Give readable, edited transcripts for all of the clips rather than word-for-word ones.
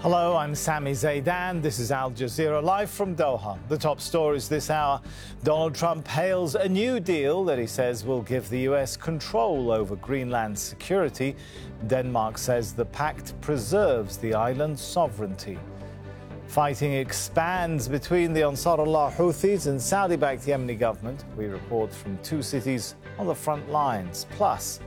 Hello, I'm Sami Zaidan. This is Al Jazeera live from Doha. The top stories this hour. Donald Trump hails a new deal that he says will give the US control over Greenland's security. Denmark says the pact preserves the island's sovereignty. Fighting expands between the Ansarullah Houthis and Saudi-backed Yemeni government. We report from two cities on the front lines. Plus,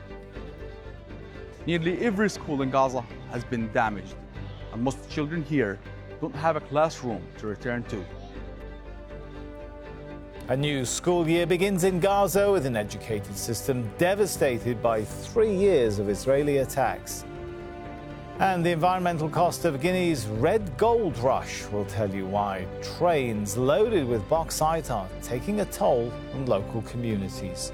nearly every school in Gaza has been damaged, and most children here don't have a classroom to return to. A new school year begins in Gaza with an education system devastated by 3 years of Israeli attacks. And the environmental cost of Guinea's red gold rush will tell you why trains loaded with bauxite are taking a toll on local communities.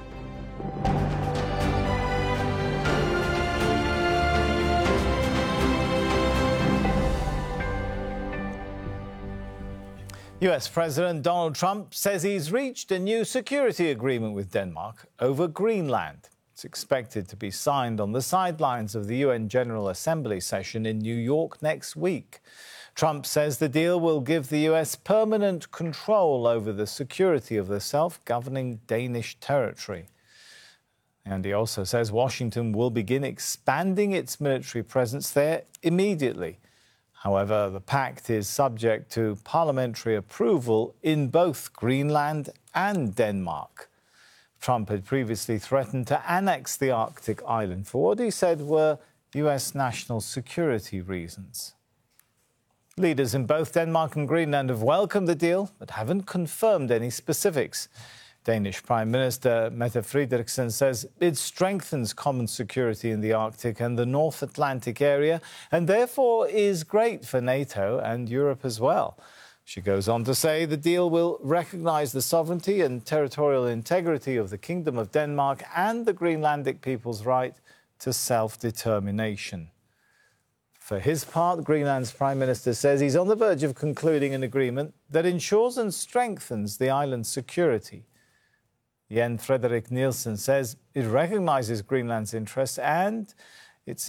US President Donald Trump says he's reached a new security agreement with Denmark over Greenland. It's expected to be signed on the sidelines of the UN General Assembly session in New York next week. Trump says the deal will give the US permanent control over the security of the self-governing Danish territory. And he also says Washington will begin expanding its military presence there immediately. However, the pact is subject to parliamentary approval in both Greenland and Denmark. Trump had previously threatened to annex the Arctic island for what he said were US national security reasons. Leaders in both Denmark and Greenland have welcomed the deal, but haven't confirmed any specifics. Danish Prime Minister Mette Frederiksen says it strengthens common security in the Arctic and the North Atlantic area, and therefore is great for NATO and Europe as well. She goes on to say the deal will recognise the sovereignty and territorial integrity of the Kingdom of Denmark and the Greenlandic people's right to self-determination. For his part, Greenland's Prime Minister says he's on the verge of concluding an agreement that ensures and strengthens the island's security. Jens Frederik Nielsen says it recognises Greenland's interests and it's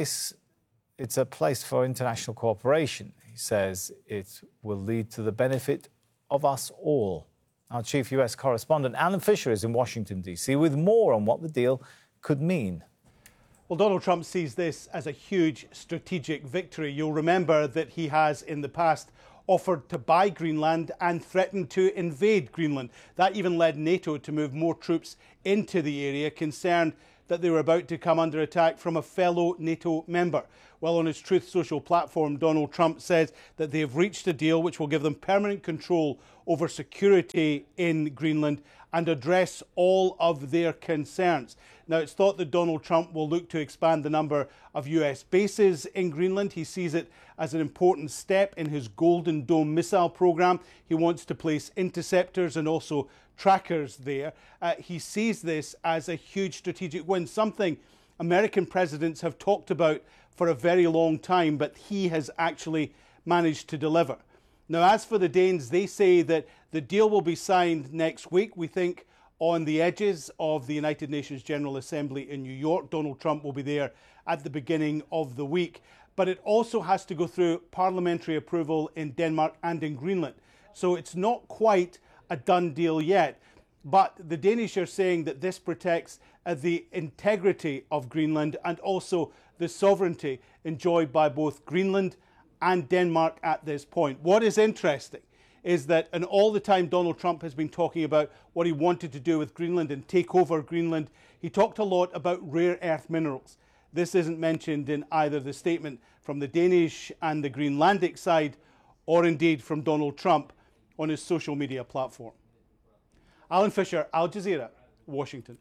a place for international cooperation. He says it will lead to the benefit of us all. Our chief US correspondent, Alan Fisher, is in Washington, D.C. with more on what the deal could mean. Well, Donald Trump sees this as a huge strategic victory. You'll remember that he has in the past offered to buy Greenland and threatened to invade Greenland. That even led NATO to move more troops into the area, concerned that they were about to come under attack from a fellow NATO member. Well, on his Truth Social platform, Donald Trump says that they have reached a deal which will give them permanent control over security in Greenland and address all of their concerns. Now, it's thought that Donald Trump will look to expand the number of US bases in Greenland. He sees it as an important step in his Golden Dome missile program. He wants to place interceptors and also trackers there. He sees this as a huge strategic win, something American presidents have talked about for a very long time, but he has actually managed to deliver. Now, as for the Danes, they say that the deal will be signed next week. We think on the edges of the United Nations General Assembly in New York. Donald Trump will be there at the beginning of the week. But it also has to go through parliamentary approval in Denmark and in Greenland. So it's not quite a done deal yet. But the Danish are saying that this protects the integrity of Greenland and also the sovereignty enjoyed by both Greenland and Denmark at this point. What is interesting is that, and all the time Donald Trump has been talking about what he wanted to do with Greenland and take over Greenland, he talked a lot about rare earth minerals. This isn't mentioned in either the statement from the Danish and the Greenlandic side or indeed from Donald Trump on his social media platform. Alan Fisher, Al Jazeera, Washington.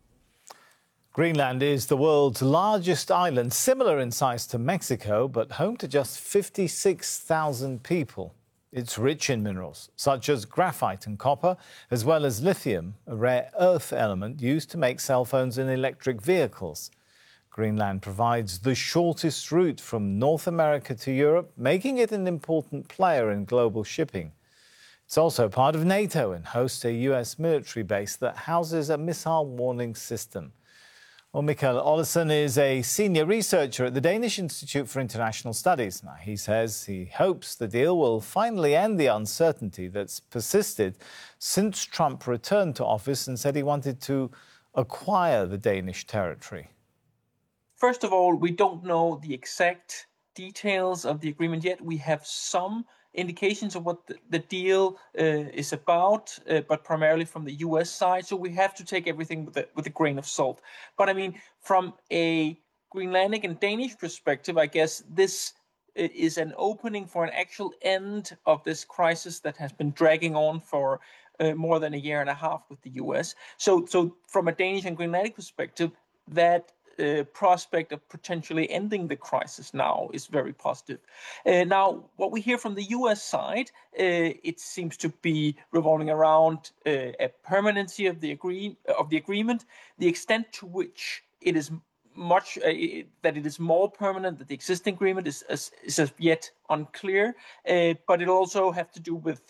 Greenland is the world's largest island, similar in size to Mexico, but home to just 56,000 people. It's rich in minerals, such as graphite and copper, as well as lithium, a rare earth element used to make cell phones and electric vehicles. Greenland provides the shortest route from North America to Europe, making it an important player in global shipping. It's also part of NATO and hosts a US military base that houses a missile warning system. Well, Mikael Olesen is a senior researcher at the Danish Institute for International Studies. Now, he says he hopes the deal will finally end the uncertainty that's persisted since Trump returned to office and said he wanted to acquire the Danish territory. First of all, we don't know the exact details of the agreement yet. We have some indications of what the deal is about, but primarily from the U.S. side. So we have to take everything with a grain of salt. But I mean, from a Greenlandic and Danish perspective, I guess this is an opening for an actual end of this crisis that has been dragging on for more than a year and a half with the U.S. So from a Danish and Greenlandic perspective, that prospect of potentially ending the crisis now is very positive. Now, what we hear from the U.S. side, it seems to be revolving around a permanency of the agreement, the extent to which it is that it is more permanent than the existing agreement is as yet unclear, but it also have to do with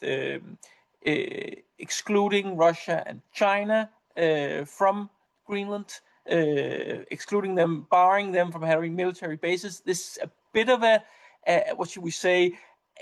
excluding Russia and China from Greenland. Excluding them, barring them from having military bases. This is a bit of a what should we say,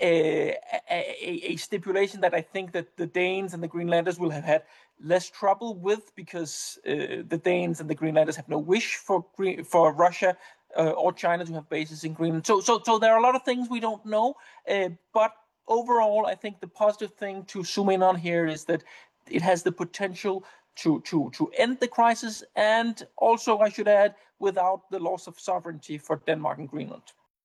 a stipulation that I think that the Danes and the Greenlanders will have had less trouble with, because the Danes and the Greenlanders have no wish for Russia or China to have bases in Greenland. So there are a lot of things we don't know, but overall, I think the positive thing to zoom in on here is that it has the potential to end the crisis, and also, I should add, without the loss of sovereignty for Denmark and Greenland.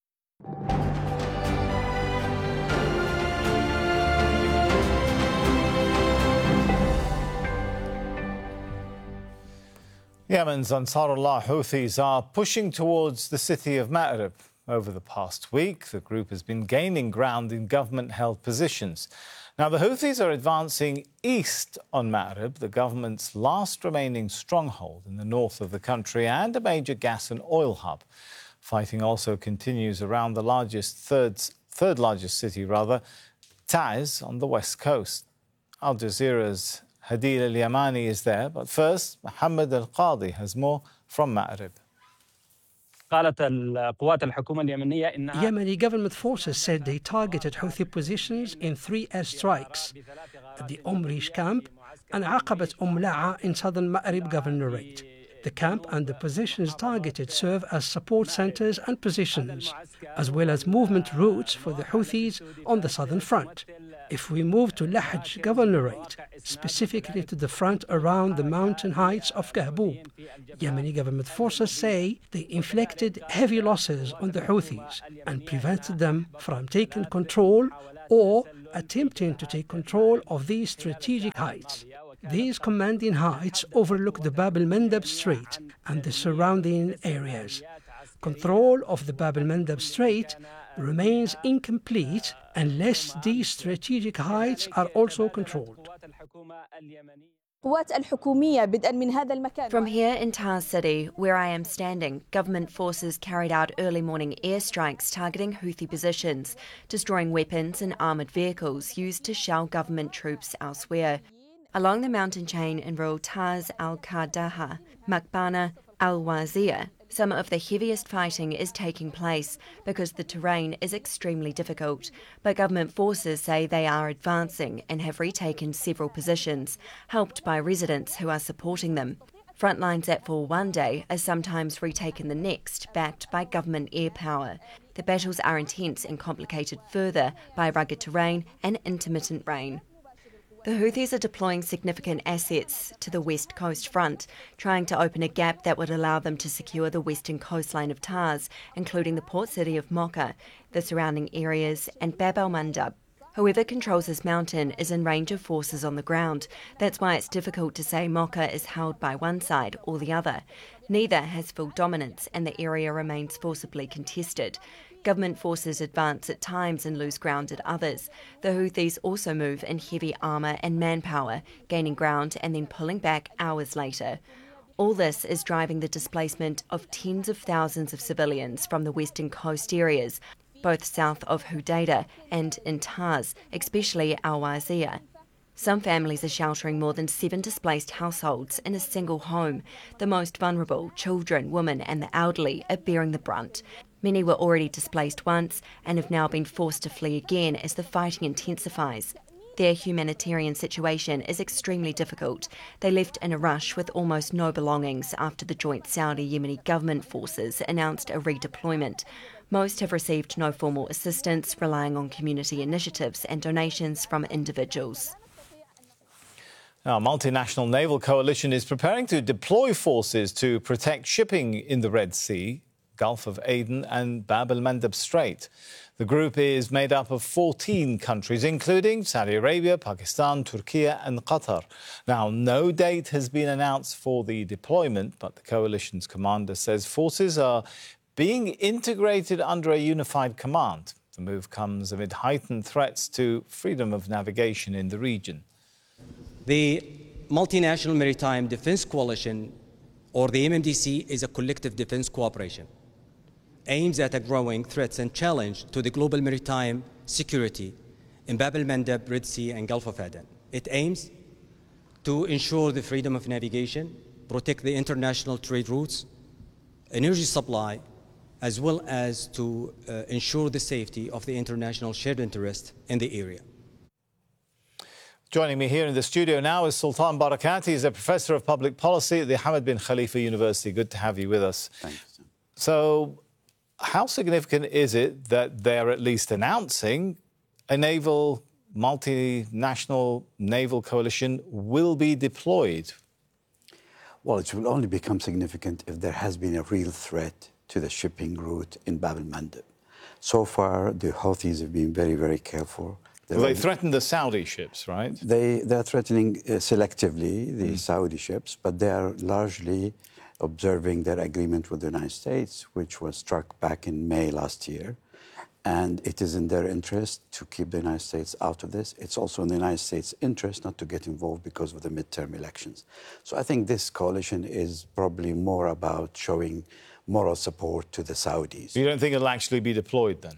Yemen's Ansarullah Houthis are pushing towards the city of Ma'rib. Over the past week, the group has been gaining ground in government-held positions. Now, the Houthis are advancing east on Ma'rib, the government's last remaining stronghold in the north of the country and a major gas and oil hub. Fighting also continues around the third largest city, Taiz, on the west coast. Al Jazeera's Hadil Al-Yamani is there, but first, Mohammed Al-Qadi has more from Ma'rib. Yemeni government forces said they targeted Houthi positions in 3 airstrikes at the Omrish camp and Aqabat La'a in southern Ma'rib governorate. The camp and the positions targeted serve as support centers and positions, as well as movement routes for the Houthis on the southern front. If we move to Lahj governorate, specifically to the front around the mountain heights of Kahbub, Yemeni government forces say they inflicted heavy losses on the Houthis and prevented them from taking control or attempting to take control of these strategic heights. These commanding heights overlook the Bab el-Mandab Strait and the surrounding areas. Control of the Bab el-Mandab Strait remains incomplete unless these strategic heights are also controlled. From here in Taiz City, where I am standing, government forces carried out early morning airstrikes targeting Houthi positions, destroying weapons and armoured vehicles used to shell government troops elsewhere. Along the mountain chain in rural Taiz al-Qardaha, Makbana, al-Wazir, some of the heaviest fighting is taking place because the terrain is extremely difficult, but government forces say they are advancing and have retaken several positions, helped by residents who are supporting them. Front lines that fall one day are sometimes retaken the next, backed by government air power. The battles are intense and complicated further by rugged terrain and intermittent rain. The Houthis are deploying significant assets to the West Coast front, trying to open a gap that would allow them to secure the western coastline of Taiz, including the port city of Mocha, the surrounding areas, and Bab el-Mandab. Whoever controls this mountain is in range of forces on the ground. That's why it's difficult to say Mocha is held by one side or the other. Neither has full dominance, and the area remains forcibly contested. Government forces advance at times and lose ground at others. The Houthis also move in heavy armour and manpower, gaining ground and then pulling back hours later. All this is driving the displacement of tens of thousands of civilians from the western coast areas, both south of Hudaydah and in Taiz, especially Al-Wazir. Some families are sheltering more than 7 displaced households in a single home. The most vulnerable, children, women and the elderly, are bearing the brunt. Many were already displaced once and have now been forced to flee again as the fighting intensifies. Their humanitarian situation is extremely difficult. They left in a rush with almost no belongings after the joint Saudi-Yemeni government forces announced a redeployment. Most have received no formal assistance, relying on community initiatives and donations from individuals. Now, a multinational naval coalition is preparing to deploy forces to protect shipping in the Red Sea, Gulf of Aden and Bab el-Mandeb Strait. The group is made up of 14 countries, including Saudi Arabia, Pakistan, Turkey and Qatar. Now, no date has been announced for the deployment, but the coalition's commander says forces are being integrated under a unified command. The move comes amid heightened threats to freedom of navigation in the region. The Multinational Maritime Defense Coalition, or the MMDC, is a collective defense cooperation, aims at a growing threats and challenge to the global maritime security in Bab el-Mandeb, Red Sea and Gulf of Aden. It aims to ensure the freedom of navigation, protect the international trade routes, energy supply, as well as to ensure the safety of the international shared interest in the area. Joining me here in the studio now is Sultan Barakat. He's a professor of public policy at the Hamad bin Khalifa University. Good to have you with us. Thanks. So, how significant is it that they're at least announcing a multinational naval coalition will be deployed? Well, it will only become significant if there has been a real threat to the shipping route in Bab el-Mandeb. So far, the Houthis have been very, very careful. Well, they threatened the Saudi ships, right? They're threatening selectively the Saudi ships, but they are largely observing their agreement with the United States, which was struck back in May last year. And it is in their interest to keep the United States out of this. It's also in the United States' interest not to get involved because of the midterm elections. So I think this coalition is probably more about showing moral support to the Saudis. You don't think it'll actually be deployed then?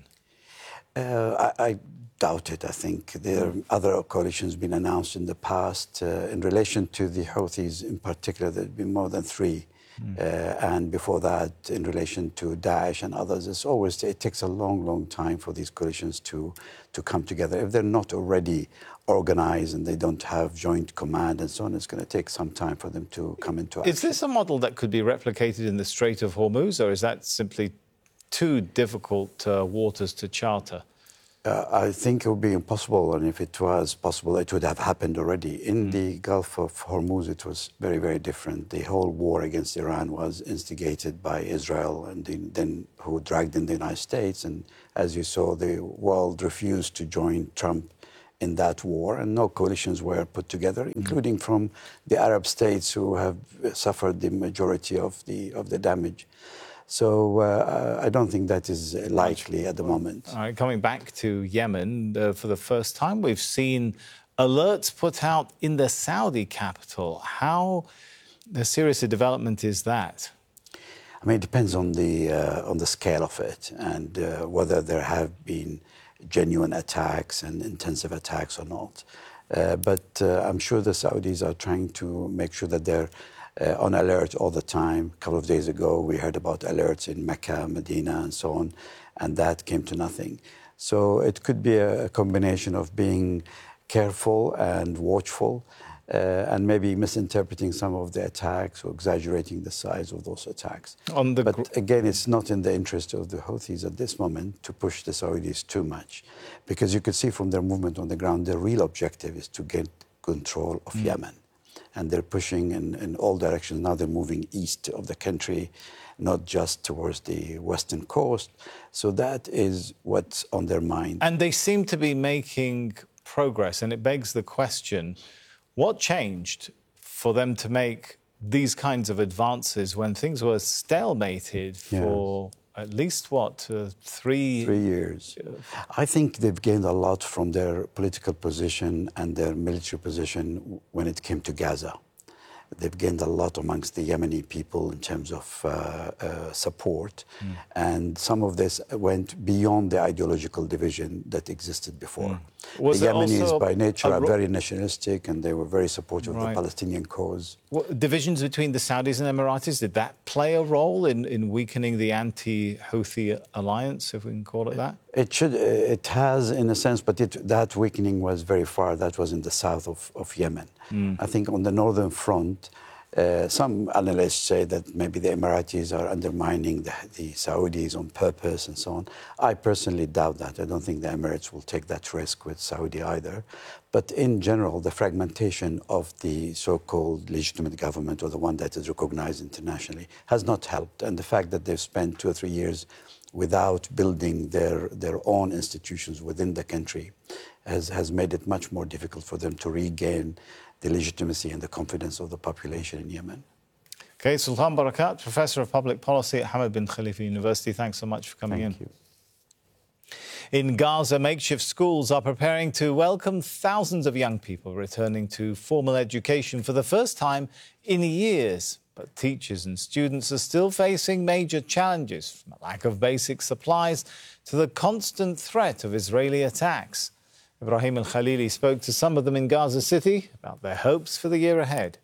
I doubt it. I think there are other coalitions been announced in the past. In relation to the Houthis in particular, there have been more than 3. And before that, in relation to Daesh and others, it takes a long, long time for these coalitions to come together. If they're not already organized and they don't have joint command and so on, it's going to take some time for them to come into action. Is this a model that could be replicated in the Strait of Hormuz, or is that simply too difficult waters to charter? I think it would be impossible, and if it was possible, it would have happened already. In the Gulf of Hormuz, it was very, very different. The whole war against Iran was instigated by Israel, and then who dragged in the United States. And as you saw, the world refused to join Trump in that war, and no coalitions were put together, including from the Arab states who have suffered the majority of the damage. So I don't think that is likely at the moment. All right, coming back to Yemen, for the first time we've seen alerts put out in the Saudi capital. How serious a development is that? I mean, it depends on the scale of it and whether there have been genuine attacks and intensive attacks or not. But I'm sure the Saudis are trying to make sure that they're on alert all the time. A couple of days ago, we heard about alerts in Mecca, Medina, and so on, and that came to nothing. So it could be a combination of being careful and watchful, and maybe misinterpreting some of the attacks or exaggerating the size of those attacks. But again, it's not in the interest of the Houthis at this moment to push the Saudis too much, because you could see from their movement on the ground, their real objective is to get control of Yemen. And they're pushing in all directions. Now they're moving east of the country, not just towards the western coast. So that is what's on their mind. And they seem to be making progress. And it begs the question, what changed for them to make these kinds of advances when things were stalemated for at least, 3 years? I think they've gained a lot from their political position and their military position when it came to Gaza. They've gained a lot amongst the Yemeni people in terms of support. And some of this went beyond the ideological division that existed before. The Yemenis, by nature, are very nationalistic, and they were very supportive of the Palestinian cause. Divisions between the Saudis and Emiratis, did that play a role in weakening the anti-Houthi alliance, if we can call it that? It has, in a sense, but that weakening was very far. That was in the south of Yemen. I think on the northern front, some analysts say that maybe the Emiratis are undermining the Saudis on purpose and so on. I personally doubt that. I don't think the Emirates will take that risk with Saudi either. But in general, the fragmentation of the so-called legitimate government, or the one that is recognized internationally, has not helped. And the fact that they've spent 2 or 3 years without building their own institutions within the country has made it much more difficult for them to regain the legitimacy and the confidence of the population in Yemen. Okay, Sultan Barakat, Professor of Public Policy at Hamad bin Khalifa University, thanks so much for coming in. Thank you. In Gaza, makeshift schools are preparing to welcome thousands of young people returning to formal education for the first time in years. But teachers and students are still facing major challenges, from a lack of basic supplies to the constant threat of Israeli attacks. Ibrahim Al-Khalili spoke to some of them in Gaza City about their hopes for the year ahead.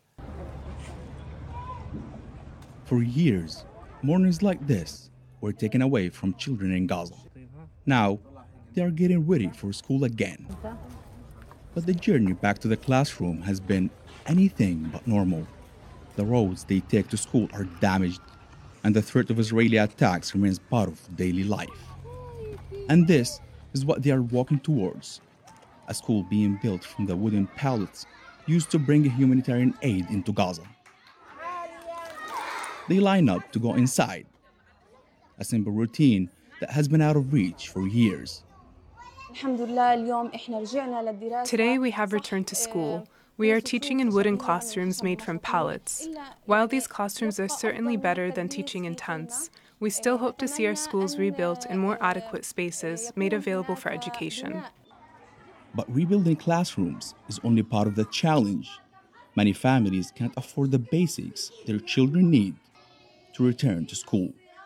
For years, mornings like this were taken away from children in Gaza. Now, they are getting ready for school again. But the journey back to the classroom has been anything but normal. The roads they take to school are damaged, and the threat of Israeli attacks remains part of daily life. And this is what they are walking towards: a school being built from the wooden pallets used to bring humanitarian aid into Gaza. They line up to go inside, a simple routine that has been out of reach for years. Today we have returned to school. We are teaching in wooden classrooms made from pallets. While these classrooms are certainly better than teaching in tents, we still hope to see our schools rebuilt in more adequate spaces made available for education. But rebuilding classrooms is only part of the challenge. Many families can't afford the basics their children need to return to school.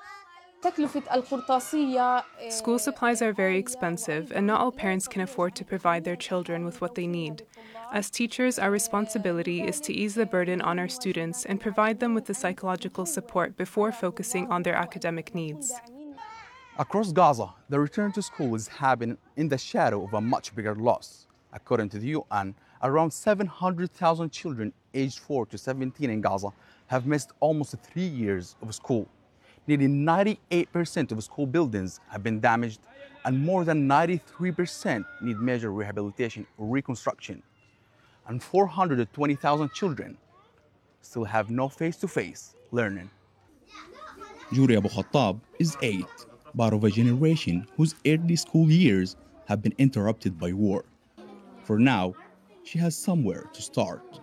School supplies are very expensive, and not all parents can afford to provide their children with what they need. As teachers, our responsibility is to ease the burden on our students and provide them with the psychological support before focusing on their academic needs. Across Gaza, the return to school is happening in the shadow of a much bigger loss. According to the UN, around 700,000 children aged 4 to 17 in Gaza have missed almost 3 years of school. Nearly 98% of school buildings have been damaged, and more than 93% need major rehabilitation or reconstruction. And 420,000 children still have no face-to-face learning. Juri Abu Khattab is 8, part of a generation whose early school years have been interrupted by war. For now, she has somewhere to start.